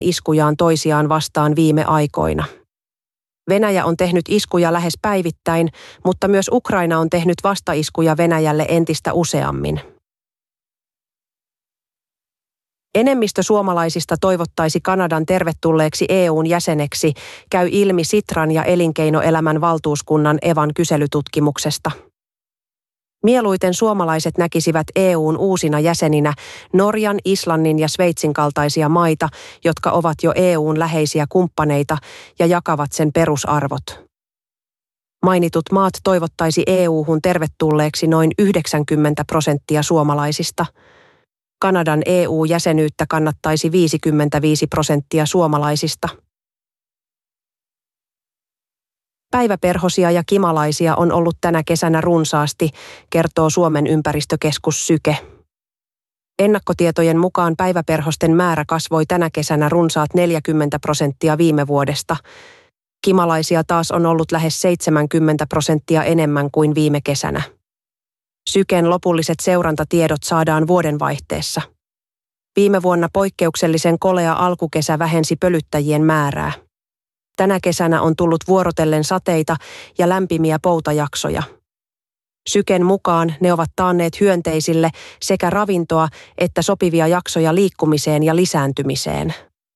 iskujaan toisiaan vastaan viime aikoina. Venäjä on tehnyt iskuja lähes päivittäin, mutta myös Ukraina on tehnyt vastaiskuja Venäjälle entistä useammin. Enemmistö suomalaisista toivottaisi Kanadan tervetulleeksi EU:n jäseneksi, käy ilmi Sitran ja elinkeinoelämän valtuuskunnan Evan kyselytutkimuksesta. Mieluiten suomalaiset näkisivät EU:n uusina jäseninä Norjan, Islannin ja Sveitsin kaltaisia maita, jotka ovat jo EU:n läheisiä kumppaneita ja jakavat sen perusarvot. Mainitut maat toivottaisi EU:hun tervetulleeksi noin 90% suomalaisista. Kanadan EU-jäsenyyttä kannattaisi 55% suomalaisista. Päiväperhosia ja kimalaisia on ollut tänä kesänä runsaasti, kertoo Suomen ympäristökeskus Syke. Ennakkotietojen mukaan päiväperhosten määrä kasvoi tänä kesänä runsaat 40% viime vuodesta. Kimalaisia taas on ollut lähes 70% enemmän kuin viime kesänä. Syken lopulliset seurantatiedot saadaan vuodenvaihteessa. Viime vuonna poikkeuksellisen kolea alkukesä vähensi pölyttäjien määrää. Tänä kesänä on tullut vuorotellen sateita ja lämpimiä poutajaksoja. Syken mukaan ne ovat taanneet hyönteisille sekä ravintoa että sopivia jaksoja liikkumiseen ja lisääntymiseen.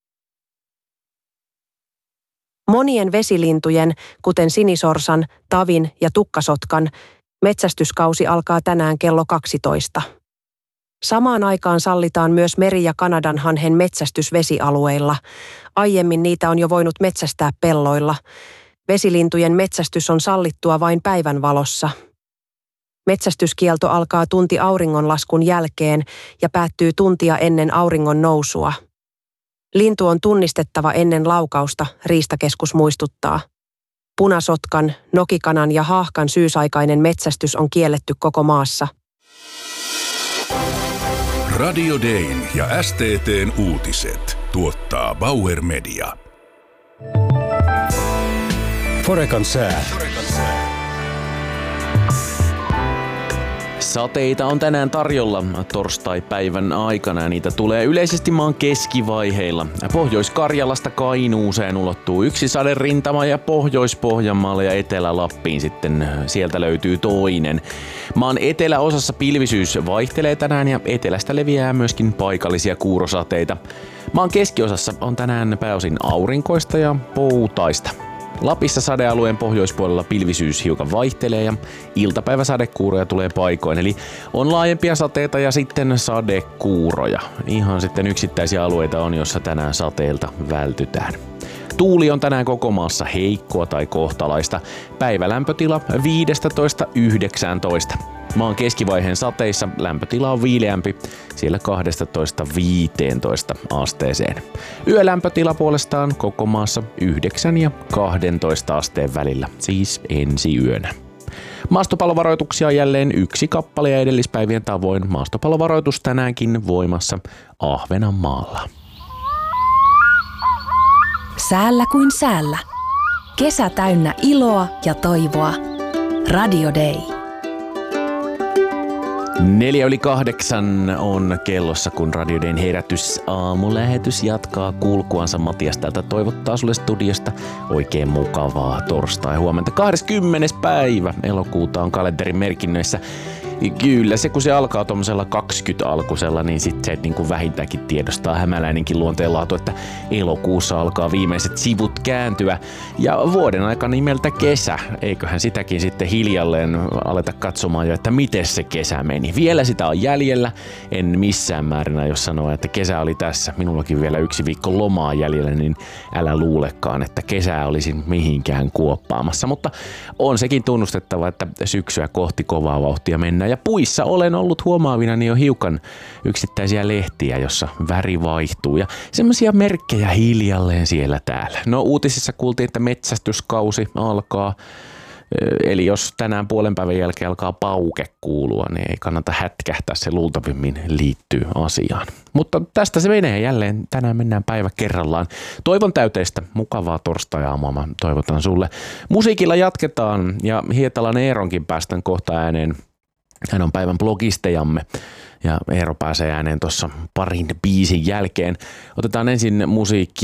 Monien vesilintujen, kuten sinisorsan, tavin ja tukkasotkan, metsästyskausi alkaa tänään kello 12. Samaan aikaan sallitaan myös meri- ja kanadanhanhen metsästys vesialueilla. Aiemmin niitä on jo voinut metsästää pelloilla. Vesilintujen metsästys on sallittua vain päivänvalossa. Metsästyskielto alkaa tunti auringonlaskun jälkeen ja päättyy tuntia ennen auringon nousua. Lintu on tunnistettava ennen laukausta, Riistakeskus muistuttaa. Punasotkan, nokikanan ja haahkan syysaikainen metsästys on kielletty koko maassa. Radio Dayn ja STT:n uutiset tuottaa Bauer Media. Forecan sää. Sateita on tänään tarjolla torstai-päivän aikana ja niitä tulee yleisesti maan keskivaiheilla. Pohjois-Karjalasta Kainuuseen ulottuu yksi saderintama ja Pohjois-Pohjanmaalle ja Etelä-Lappiin sitten sieltä löytyy toinen. Maan eteläosassa pilvisyys vaihtelee tänään ja etelästä leviää myöskin paikallisia kuurosateita. Maan keskiosassa on tänään pääosin aurinkoista ja poutaista. Lapissa sadealueen pohjoispuolella pilvisyys hiukan vaihtelee ja iltapäiväsadekuuroja tulee paikoin, eli on laajempia sateita ja sitten sadekuuroja. Ihan sitten yksittäisiä alueita on, jossa tänään sateilta vältytään. Tuuli on tänään koko maassa heikkoa tai kohtalaista. Päivälämpötila 15–19. Maan keskivaiheen sateissa lämpötila on viileämpi, siellä 12–15 asteeseen. Yölämpötila puolestaan koko maassa 9 ja 12 asteen välillä, siis ensi yönä. Maastopallovaroituksia jälleen yksi kappale ja edellispäivien tavoin maastopallovaroitus tänäänkin voimassa Ahvenanmaalla. Säällä kuin säällä. Kesä täynnä iloa ja toivoa. Radio Day. 7:04 on kellossa, kun Radio Dayn herätys aamulähetys jatkaa kulkuansa. Matias täältä toivottaa sulle studiosta oikein mukavaa torstai-huomenta. 20. päivä elokuuta on kalenterin merkinnöissä. Kyllä se, kun se alkaa tommosella 20-alkusella, niin sit se niinku vähintäänkin tiedostaa hämäläinenkin luonteenlaatu, että elokuussa alkaa viimeiset sivut kääntyä. Ja vuoden aikana nimeltä kesä, eiköhän sitäkin sitten hiljalleen aleta katsomaan jo, että miten se kesä meni. Vielä sitä on jäljellä, en missään määrin jos sanoa, että kesä oli tässä. Minullakin vielä 1 viikko lomaa jäljellä, niin älä luulekaan, että kesää olisin mihinkään kuoppaamassa. Mutta on sekin tunnustettava, että syksyä kohti kovaa vauhtia mennään. Ja puissa olen ollut huomaavinani jo hiukan yksittäisiä lehtiä, jossa väri vaihtuu ja semmoisia merkkejä hiljalleen siellä täällä. No uutisissa kuultiin, että metsästyskausi alkaa. Eli jos tänään puolen päivän jälkeen alkaa pauke kuulua, niin ei kannata hätkähtää, se luultavimmin liittyy asiaan. Mutta tästä se menee jälleen. Tänään mennään päivä kerrallaan. Toivon täyteistä mukavaa torstai-aamua mä toivotan sulle. Musiikilla jatketaan ja Hietalan Eeronkin päästän kohta ääneen. Hän on päivän blogistejamme Ja Eero pääsee ääneen tuossa parin biisin jälkeen. Otetaan ensin musiikkia